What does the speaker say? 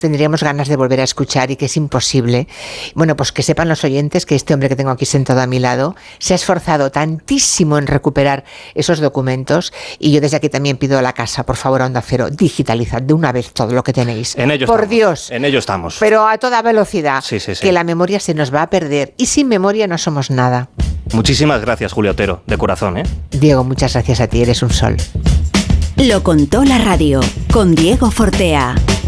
tendríamos ganas de volver a escuchar y que es imposible. Bueno, pues que sepan los oyentes que este hombre que tengo aquí sentado a mi lado se ha esforzado tantísimo en recuperar esos documentos, y yo desde aquí también pido a la casa, por favor, a Onda Cero, digitalizad de una vez todo lo que tenéis. En ello por estamos. Dios. En ello estamos. Pero a toda velocidad, sí. que la memoria se nos va a perder, y sin memoria no somos nada. Muchísimas gracias, Julia Otero, de corazón, ¿eh? Diego, muchas gracias a ti, eres un sol. Lo contó la radio, con Diego Fortea.